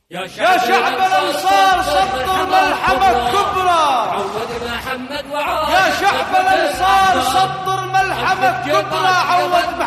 يا شعب الأنصار سطر ملحمة كبرى، عود محمد وعاد يا شعب الأنصار سطر ملحمة كبرى، عود